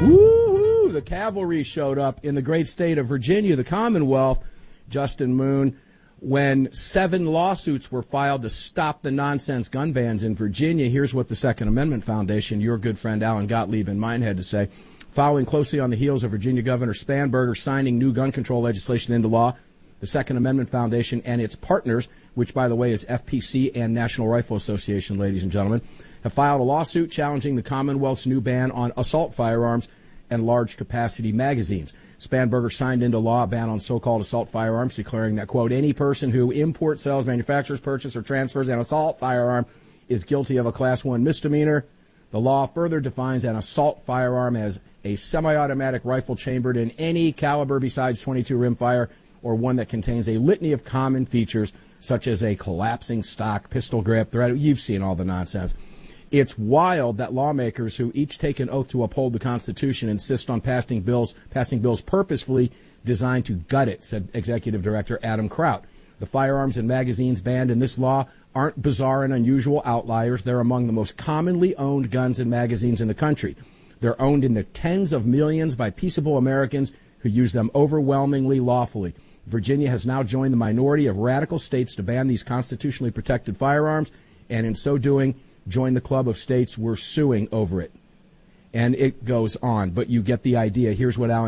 Woo-hoo! The cavalry showed up in the great state of Virginia, the Commonwealth, Justin Moon, when 7 lawsuits were filed to stop the nonsense gun bans in Virginia. Here's what the Second Amendment Foundation, your good friend Alan Gottlieb and mine, had to say. Following closely on the heels of Virginia Governor Spanberger signing new gun control legislation into law, the Second Amendment Foundation and its partners, which, by the way, is FPC and National Rifle Association, ladies and gentlemen, have filed a lawsuit challenging the Commonwealth's new ban on assault firearms and large-capacity magazines. Spanberger signed into law a ban on so-called assault firearms, declaring that, quote, any person who imports, sells, manufactures, purchases, or transfers an assault firearm is guilty of a Class 1 misdemeanor. The law further defines an assault firearm as a semi-automatic rifle chambered in any caliber besides .22 rimfire, or one that contains a litany of common features such as a collapsing stock, pistol grip, thread. You've seen all the nonsense. It's wild that lawmakers who each take an oath to uphold the Constitution insist on passing bills purposefully designed to gut it, said Executive Director Adam Kraut. The firearms and magazines banned in this law aren't bizarre and unusual outliers. They're among the most commonly owned guns and magazines in the country. They're owned in the tens of millions by peaceable Americans who use them overwhelmingly lawfully. Virginia has now joined the minority of radical states to ban these constitutionally protected firearms, and in so doing, join the club of states we're suing over it. And it goes on, but you get the idea. Here's what Alan